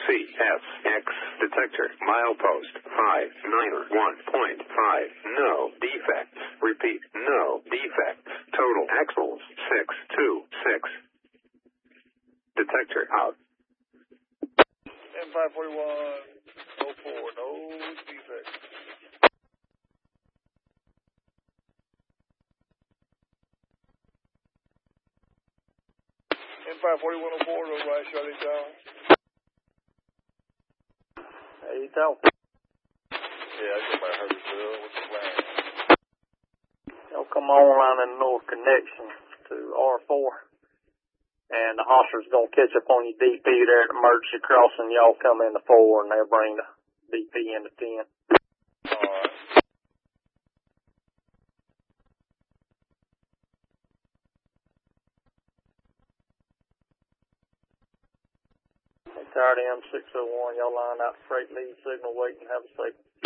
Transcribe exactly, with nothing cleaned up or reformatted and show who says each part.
Speaker 1: C S X detector milepost five nine one point five. No defects. Repeat, no defects. Total axles six two six. Detector out.
Speaker 2: M five forty-one oh four, no defects. M five forty-one oh four, go right, Charlie Tower.
Speaker 3: Hey, Tower.
Speaker 2: Yeah, I just might have heard it, Bill. What's the plan?
Speaker 3: Y'all come online in the north connection to R four. And the hoster's going to catch up on your D P there at the emergency crossing. Y'all come in the four, and they'll bring the D P into ten.
Speaker 2: All right.
Speaker 3: Hey, tired M six oh one, y'all line out freight lead signal waiting. Have a safe